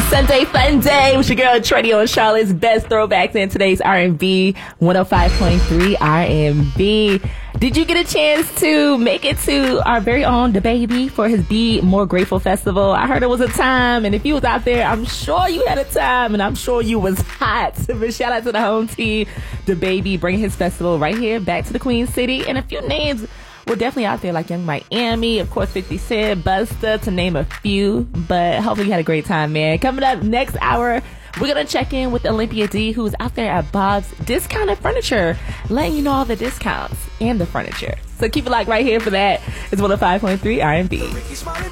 Sunday fun day with your girl Trendy on Charlotte's best throwbacks in today's R&B 105.3 R&B. Did you get a chance to make it to our very own DaBaby for his Be More Grateful Festival? I heard it was a time, and if you was out there, I'm sure you had a time, and I'm sure you was hot. But shout out to the home team, DaBaby, bringing his festival right here back to the Queen City, and a few names we're definitely out there like Young Miami, of course 50 Cent, Busta, to name a few. But hopefully you had a great time, man. Coming up next hour, we're going to check in with Olympia D, who's out there at Bob's Discounted Furniture, letting you know all the discounts and the furniture. So keep it locked right here for that. It's 105.3 R&B.